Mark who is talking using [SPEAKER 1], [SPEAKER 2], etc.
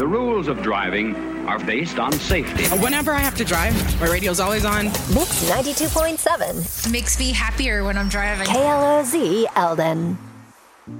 [SPEAKER 1] The rules of driving are based on safety.
[SPEAKER 2] Whenever I have to drive, my radio's always on.
[SPEAKER 3] Mix 92.7.
[SPEAKER 4] Makes me happier when I'm driving.
[SPEAKER 3] KLOZ Eldon.